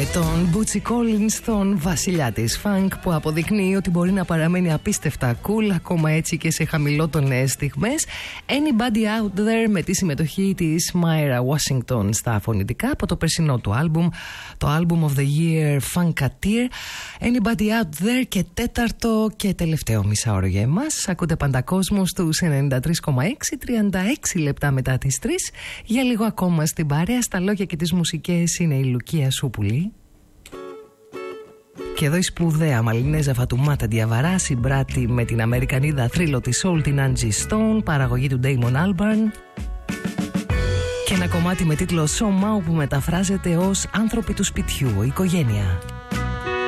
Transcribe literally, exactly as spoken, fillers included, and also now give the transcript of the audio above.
τον Bootsy Collins, τον βασιλιά της funk, που αποδεικνύει ότι μπορεί να παραμένει απίστευτα cool ακόμα έτσι και σε χαμηλότονες στιγμές. Anybody Out There, με τη συμμετοχή της Myra Washington στα φωνητικά από το περσινό του άλμπουμ, το Album of the Year Funkateer. Anybody Out There, και τέταρτο και τελευταίο μισάωρο για εμάς. Ακούτε Παντακόσμο στους ενενήντα τρία κόμμα έξι, τριάντα έξι λεπτά μετά τις τρεις. Για λίγο ακόμα στην παρέα, στα λόγια και τις μουσικές είναι η Λουκία Σούπουλη. Και εδώ η σπουδαία Μαλινέζα Φατουμάτα Διαβαρά συμπράττει με την Αμερικανίδα θρύλο της soul, την Angie Stone, παραγωγή του Damon Albarn. Και ένα κομμάτι με τίτλο So Mau, που μεταφράζεται ως «Άνθρωποι του σπιτιού, οικογένεια».